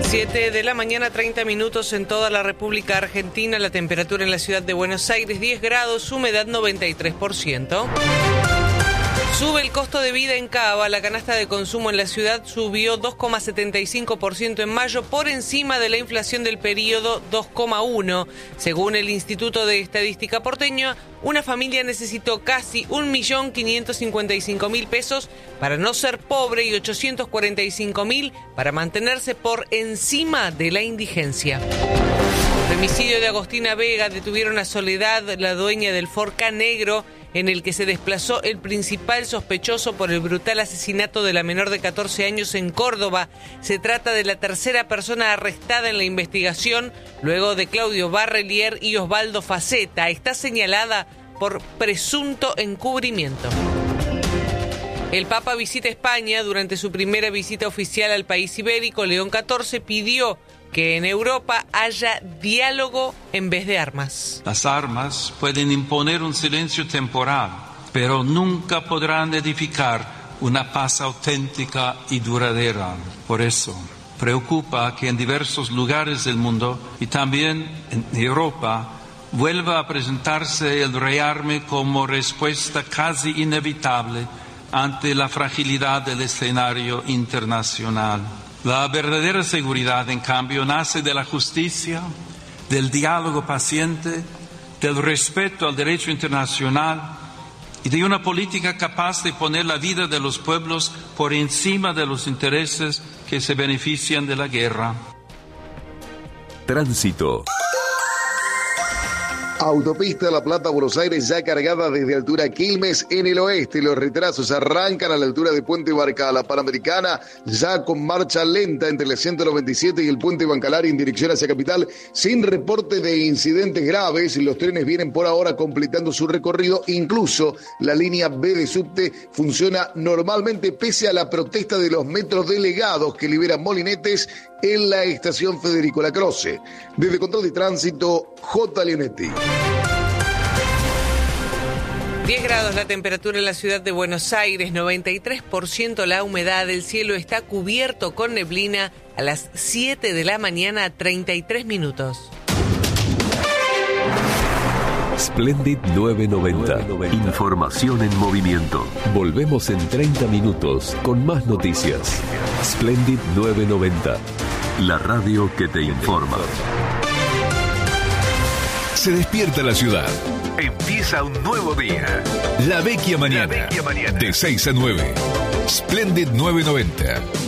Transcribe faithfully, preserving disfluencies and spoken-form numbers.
siete de la mañana, treinta minutos en toda la República Argentina. La temperatura en la ciudad de Buenos Aires, diez grados, humedad noventa y tres por ciento. Sube el costo de vida en Cava. La canasta de consumo en la ciudad subió dos coma setenta y cinco por ciento en mayo, por encima de la inflación del periodo dos coma uno por ciento. Según el Instituto de Estadística porteño, una familia necesitó casi un millón quinientos cincuenta y cinco mil pesos para no ser pobre y ochocientos cuarenta y cinco mil para mantenerse por encima de la indigencia. Femicidio de Agostina Vega. Detuvieron a Soledad, la dueña del Ford Ka negro, en el que se desplazó el principal sospechoso por el brutal asesinato de la menor de catorce años en Córdoba. Se trata de la tercera persona arrestada en la investigación, luego de Claudio Barrelier y Osvaldo Faceta. Está señalada por presunto encubrimiento. El Papa visita España. Durante su primera visita oficial al país ibérico, León catorce pidió que en Europa haya diálogo en vez de armas. Las armas pueden imponer un silencio temporal, pero nunca podrán edificar una paz auténtica y duradera. Por eso, preocupa que en diversos lugares del mundo y también en Europa vuelva a presentarse el rearme como respuesta casi inevitable ante la fragilidad del escenario internacional. La verdadera seguridad, en cambio, nace de la justicia, del diálogo paciente, del respeto al derecho internacional y de una política capaz de poner la vida de los pueblos por encima de los intereses que se benefician de la guerra. Tránsito. Autopista La Plata-Buenos Aires ya cargada desde altura Quilmes en el oeste. Los retrasos arrancan a la altura de Puente Barca. La Panamericana ya con marcha lenta entre la ciento noventa y siete y el Puente Bancalari en dirección hacia Capital, sin reporte de incidentes graves. Los trenes vienen por ahora completando su recorrido. Incluso la línea B de subte funciona normalmente pese a la protesta de los metros delegados que liberan molinetes en la estación Federico Lacroce. Desde Control de Tránsito, J. Leonetti. diez grados la temperatura en la ciudad de Buenos Aires, noventa y tres por ciento la humedad, el cielo está cubierto con neblina a las siete de la mañana, treinta y tres minutos. Splendid nueve noventa. Información en movimiento. Volvemos en treinta minutos con más noticias. Splendid nueve noventa. La radio que te informa. Se despierta la ciudad. Empieza un nuevo día. La Vecchia Mañana. La Vecchia Mañana. De seis a nueve. Splendid nueve noventa.